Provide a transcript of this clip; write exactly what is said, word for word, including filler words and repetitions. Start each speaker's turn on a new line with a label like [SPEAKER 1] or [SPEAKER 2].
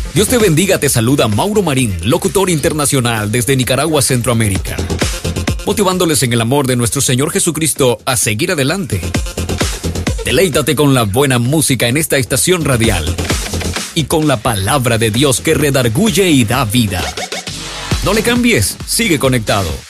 [SPEAKER 1] Dios te bendiga, te saluda Mauro Marín, locutor internacional desde Nicaragua, Centroamérica, motivándoles en el amor de nuestro Señor Jesucristo a seguir adelante. Deleítate con la buena música en esta estación radial y con la palabra de Dios que redarguye y da vida. No le cambies, sigue conectado.